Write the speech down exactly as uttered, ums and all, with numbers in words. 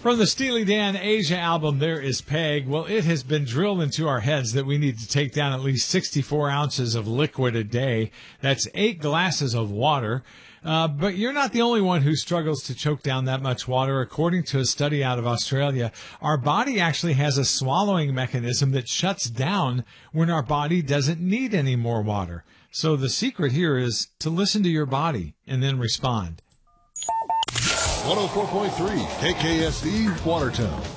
From the Steely Dan Asia album, There Is Peg. Well, it has been drilled into our heads that we need to take down at least sixty-four ounces of liquid a day. That's eight glasses of water. Uh, but you're not the only one who struggles to choke down that much water. According to a study out of Australia, our body actually has a swallowing mechanism that shuts down when our body doesn't need any more water. So the secret here is to listen to your body and then respond. one oh four point three K K S D, Watertown.